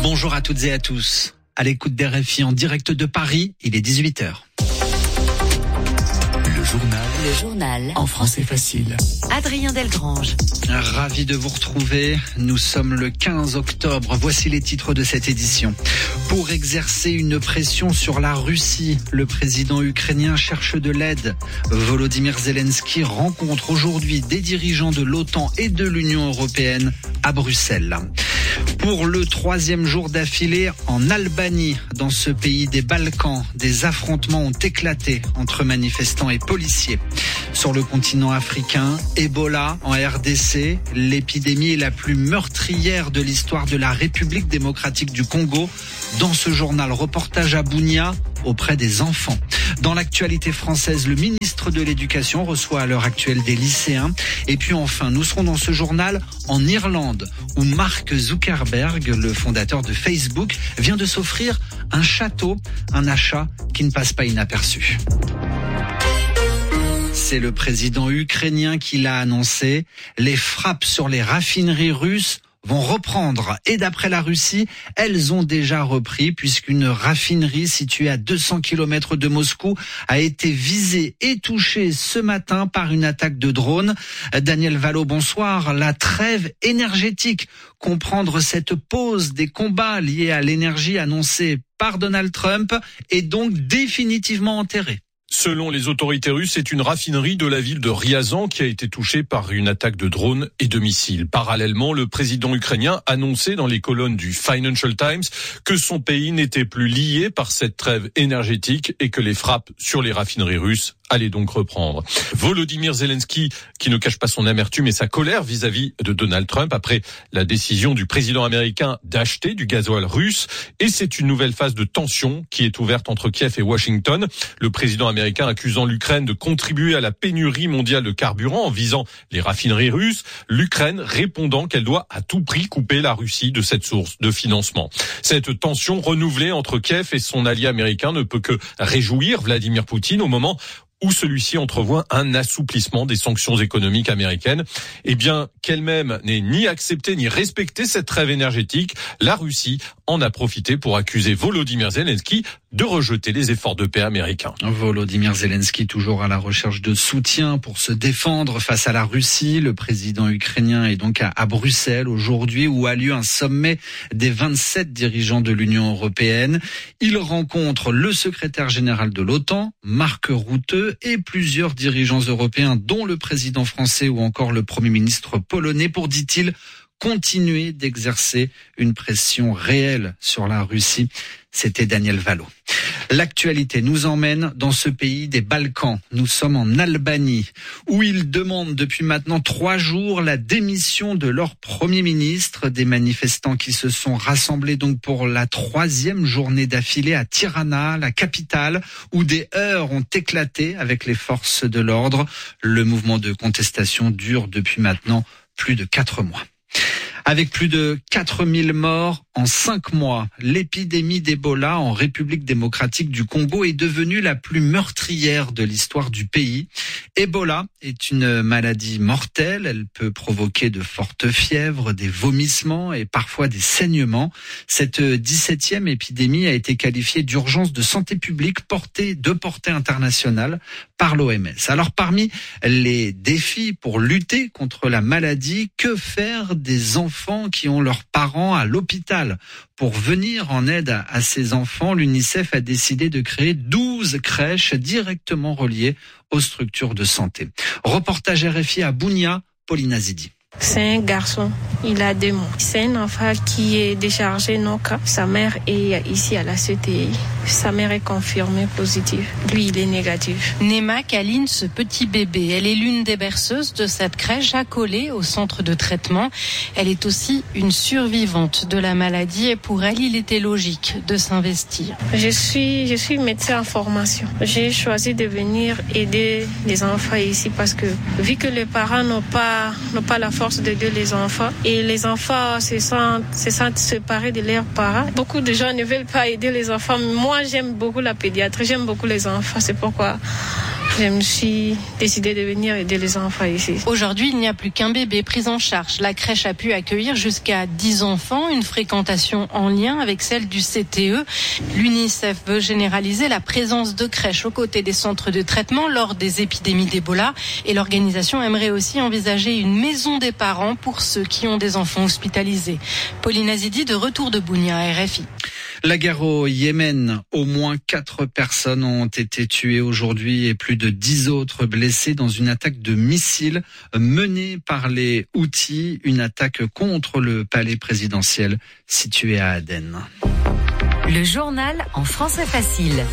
Bonjour à toutes et à tous. À l'écoute d'RFI en direct de Paris, il est 18h. Le journal en français facile. Adrien Delgrange. Ravi de vous retrouver. Nous sommes le 15 octobre. Voici les titres de cette édition. Pour exercer une pression sur la Russie, le président ukrainien cherche de l'aide. Volodymyr Zelensky rencontre aujourd'hui des dirigeants de l'OTAN et de l'Union européenne à Bruxelles. Pour le 3e jour d'affilée en Albanie, dans ce pays des Balkans, des affrontements ont éclaté entre manifestants et policiers. Sur le continent africain, Ebola en RDC, l'épidémie la plus meurtrière de l'histoire de la République démocratique du Congo. Dans ce journal, reportage à Bunia auprès des enfants. Dans l'actualité française, le ministre de l'Éducation reçoit à l'heure actuelle des lycéens. Et puis enfin, nous serons dans ce journal en Irlande, où Mark Zuckerberg, le fondateur de Facebook, vient de s'offrir un château, un achat qui ne passe pas inaperçu. C'est le président ukrainien qui l'a annoncé. Les frappes sur les raffineries russes vont reprendre. Et d'après la Russie, elles ont déjà repris puisqu'une raffinerie située à 200 km de Moscou a été visée et touchée ce matin par une attaque de drone. Daniel Vallot, bonsoir. La trêve énergétique, comprendre cette pause des combats liés à l'énergie annoncée par Donald Trump, est donc définitivement enterrée. Selon les autorités russes, c'est une raffinerie de la ville de Ryazan qui a été touchée par une attaque de drones et de missiles. Parallèlement, le président ukrainien annonçait dans les colonnes du Financial Times que son pays n'était plus lié par cette trêve énergétique et que les frappes sur les raffineries russes allaient donc reprendre. Volodymyr Zelensky, qui ne cache pas son amertume et sa colère vis-à-vis de Donald Trump après la décision du président américain d'acheter du gasoil russe. Et c'est une nouvelle phase de tension qui est ouverte entre Kiev et Washington. Le président américain accusant l'Ukraine de contribuer à la pénurie mondiale de carburant en visant les raffineries russes. L'Ukraine répondant qu'elle doit à tout prix couper la Russie de cette source de financement. Cette tension renouvelée entre Kiev et son allié américain ne peut que réjouir Vladimir Poutine au moment où celui-ci entrevoit un assouplissement des sanctions économiques américaines. Eh bien, qu'elle-même n'ait ni accepté ni respecté cette trêve énergétique, la Russie en a profité pour accuser Volodymyr Zelensky de rejeter les efforts de paix américains. Volodymyr Zelensky toujours à la recherche de soutien pour se défendre face à la Russie. Le président ukrainien est donc à Bruxelles aujourd'hui où a lieu un sommet des 27 dirigeants de l'Union européenne. Il rencontre le secrétaire général de l'OTAN, Mark Rutte, et plusieurs dirigeants européens, dont le président français ou encore le Premier ministre polonais, pour, dit-il, continuer d'exercer une pression réelle sur la Russie. C'était Daniel Vallot. L'actualité nous emmène dans ce pays des Balkans. Nous sommes en Albanie, où ils demandent depuis maintenant 3 jours la démission de leur Premier ministre. Des manifestants qui se sont rassemblés donc pour la 3e journée d'affilée à Tirana, la capitale, où des heurts ont éclaté avec les forces de l'ordre. Le mouvement de contestation dure depuis maintenant plus de 4 mois. Avec plus de 4000 morts en 5 mois, l'épidémie d'Ebola en République démocratique du Congo est devenue la plus meurtrière de l'histoire du pays. Ebola est une maladie mortelle. Elle peut provoquer de fortes fièvres, des vomissements et parfois des saignements. Cette 17e épidémie a été qualifiée d'urgence de santé publique de portée internationale par l'OMS. Alors parmi les défis pour lutter contre la maladie, que faire des enfants qui ont leurs parents à l'hôpital? Pour venir en aide à ces enfants, l'UNICEF a décidé de créer 12 crèches directement reliées aux structures de santé. Reportage RFI à Bunia, Paulina Zidi. C'est un garçon, il a 2 mois. C'est un enfant qui est déchargé non cas. Sa mère est ici à la CTI. Sa mère est confirmée positive. Lui, il est négatif. Nema câline ce petit bébé. Elle est l'une des berceuses de cette crèche accolée au centre de traitement. Elle est aussi une survivante de la maladie et pour elle, il était logique de s'investir. Je suis médecin en formation. J'ai choisi de venir aider les enfants ici parce que vu que les parents n'ont pas la force d'aider les enfants et les enfants se sentent séparés de leurs parents. Beaucoup de gens ne veulent pas aider les enfants. Moi, j'aime beaucoup la pédiatrie, j'aime beaucoup les enfants. C'est pourquoi je me suis décidée de venir aider les enfants ici. Aujourd'hui, il n'y a plus qu'un bébé pris en charge. La crèche a pu accueillir jusqu'à 10 enfants, une fréquentation en lien avec celle du CTE. L'UNICEF veut généraliser la présence de crèches aux côtés des centres de traitement lors des épidémies d'Ebola. Et l'organisation aimerait aussi envisager une maison des parents pour ceux qui ont des enfants hospitalisés. Pauline Azidi de retour de Bounia à RFI. La guerre au Yémen, au moins 4 personnes ont été tuées aujourd'hui et plus de 10 autres blessées dans une attaque de missiles menée par les Houthis, une attaque contre le palais présidentiel situé à Aden. Le journal en français facile.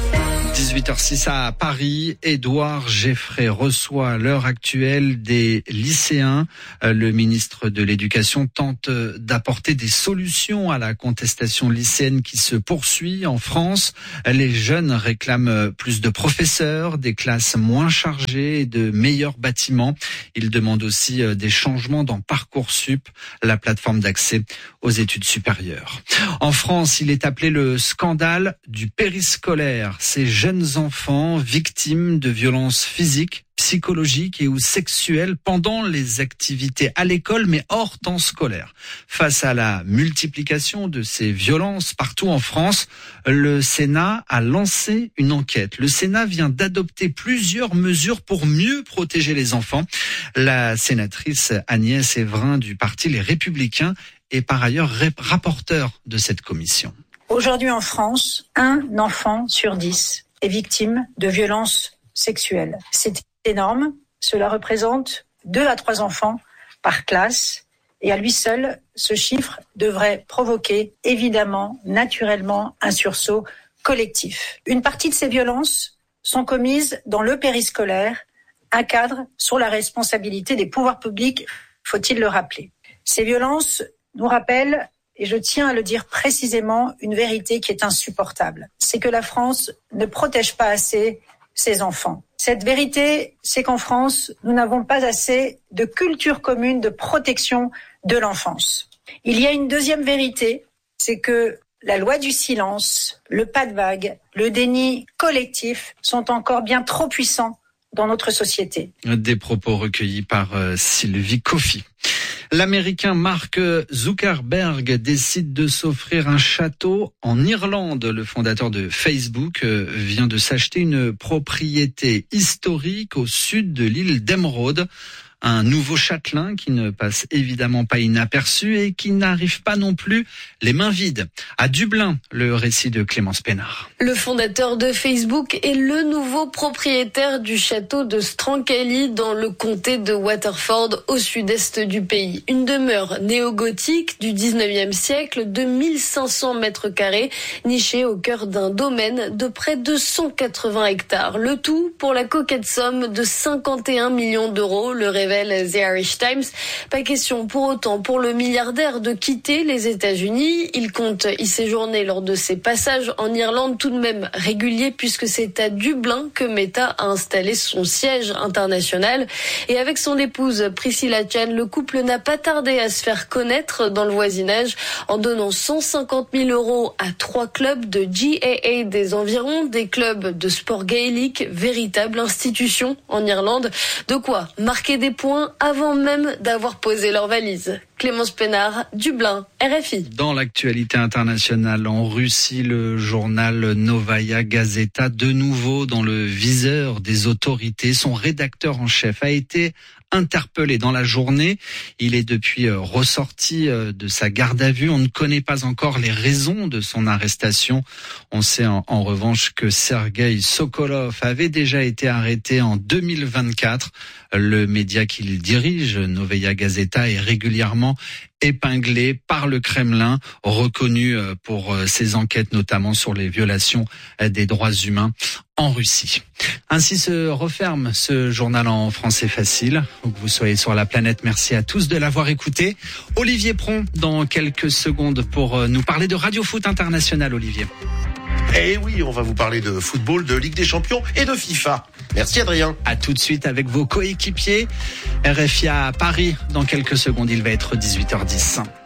18h06 à Paris, Édouard Geffray reçoit à l'heure actuelle des lycéens. Le ministre de l'Éducation tente d'apporter des solutions à la contestation lycéenne qui se poursuit en France. Les jeunes réclament plus de professeurs, des classes moins chargées et de meilleurs bâtiments. Ils demandent aussi des changements dans Parcoursup, la plateforme d'accès aux études supérieures. En France, il est appelé le scandale du périscolaire. Ces jeunes enfants victimes de violences physiques, psychologiques et ou sexuelles pendant les activités à l'école mais hors temps scolaire. Face à la multiplication de ces violences partout en France, le Sénat a lancé une enquête. Le Sénat vient d'adopter plusieurs mesures pour mieux protéger les enfants. La sénatrice Agnès Evrin du parti Les Républicains est par ailleurs rapporteure de cette commission. Aujourd'hui en France, 1 enfant sur 10 est victime de violences sexuelles. C'est énorme. Cela représente 2 à 3 enfants par classe. Et à lui seul, ce chiffre devrait provoquer évidemment, naturellement, un sursaut collectif. Une partie de ces violences sont commises dans le périscolaire, un cadre sur la responsabilité des pouvoirs publics, faut-il le rappeler. Ces violences nous rappellent, et je tiens à le dire précisément, une vérité qui est insupportable. C'est que la France ne protège pas assez ses enfants. Cette vérité, c'est qu'en France, nous n'avons pas assez de culture commune de protection de l'enfance. Il y a une deuxième vérité, c'est que la loi du silence, le pas de vague, le déni collectif sont encore bien trop puissants dans notre société. Des propos recueillis par Sylvie Coffy. L'Américain Mark Zuckerberg décide de s'offrir un château en Irlande. Le fondateur de Facebook vient de s'acheter une propriété historique au sud de l'île d'Emeraude. Un nouveau châtelain qui ne passe évidemment pas inaperçu et qui n'arrive pas non plus les mains vides. À Dublin, le récit de Clémence Pénard. Le fondateur de Facebook est le nouveau propriétaire du château de Strankelly dans le comté de Waterford au sud-est du pays. Une demeure néo-gothique du 19e siècle de 1500 mètres carrés, nichée au cœur d'un domaine de près de 180 hectares. Le tout pour la coquette somme de 51 millions d'euros, le révèle The Irish Times. Pas question pour autant pour le milliardaire de quitter les États-Unis. Il compte y séjourner lors de ses passages en Irlande tout de même réguliers puisque c'est à Dublin que Meta a installé son siège international. Et avec son épouse Priscilla Chan, le couple n'a pas tardé à se faire connaître dans le voisinage en donnant 150 000 euros à 3 clubs de GAA des environs, des clubs de sport gaélique, véritable institution en Irlande. De quoi marquer des points avant même d'avoir posé leur valise. Clémence Pénard, Dublin, RFI. Dans l'actualité internationale, en Russie, le journal Novaya Gazeta, de nouveau dans le viseur des autorités. Son rédacteur en chef a été interpellé dans la journée. Il est depuis ressorti de sa garde à vue. On ne connaît pas encore les raisons de son arrestation. On sait en revanche que Sergueï Sokolov avait déjà été arrêté en 2024. Le média qu'il dirige, Novaya Gazeta, est régulièrement épinglé par le Kremlin, reconnu pour ses enquêtes notamment sur les violations des droits humains en Russie. Ainsi se referme ce journal en français facile. Où que vous soyez sur la planète, merci à tous de l'avoir écouté. Olivier Pron dans quelques secondes pour nous parler de Radio Foot International, Olivier. Eh oui, on va vous parler de football, de Ligue des Champions et de FIFA. Merci Adrien. À tout de suite avec vos coéquipiers. RFI à Paris. Dans quelques secondes, il va être 18h10.